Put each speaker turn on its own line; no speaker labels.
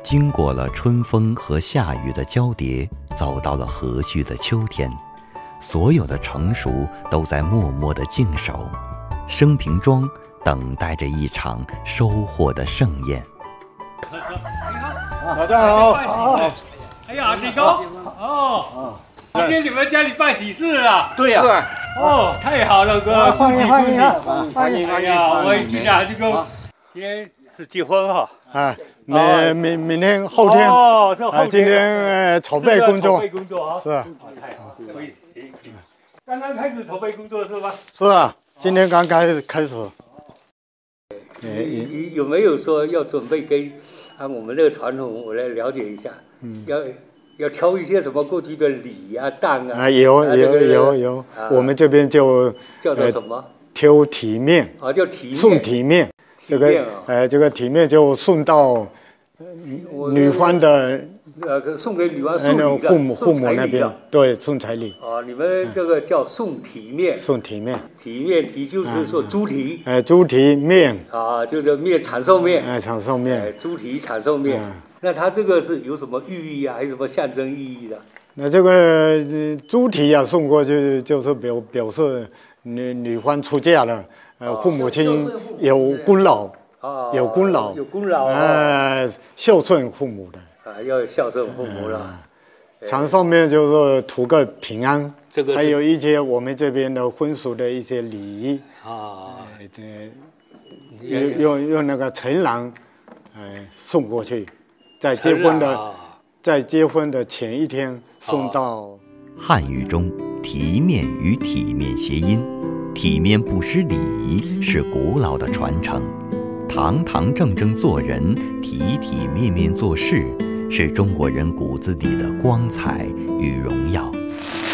经过了春风和夏雨的交叠，走到了和煦的秋天，所有的成熟都在默默地静守，生平庄等待着一场收获的盛宴。
大家好，
哎呀，李工哦，今天你们家里办喜事啊？
对呀，
哦，太好了，哥，恭喜恭喜！
欢迎
哎呀，我一听啊，这个今天是结婚哈。
啊，明天后天
哦，是后天。
今天筹备工作，是啊，
太好，可以。刚刚开始筹备工作是吧？
是啊，今天刚开始。
你有没有说要准备跟按我们这个传统，我来了解一下？要挑一些什么过去的礼啊、当啊？
有，我们这边就
叫做什么？
挑体面
啊，叫体面。
送体面，这个体面就送到女方的。
送给女方送礼的
父母那边，对，送彩礼。
啊，你们这个叫送体面。送体面，体就是说猪蹄。
猪蹄面。
啊，就是面长寿面。
长寿面。
猪蹄长寿面。那它这个是有什么寓意啊？还是什么象征意义的？
那这个猪蹄啊，送过去就是表示女方出嫁了，父母亲有功劳。有功劳。孝顺父母的。
要孝顺父母了。
长寿面就是图个平安，
这个
还有一些我们这边的婚俗的一些礼仪
啊，
用那个陈郎，送过去，在结婚的前一天送到。
汉语中，体面与体面谐音，体面不失礼仪是古老的传承，堂堂正正做人，体体面面做事。是中国人骨子里的光彩与荣耀。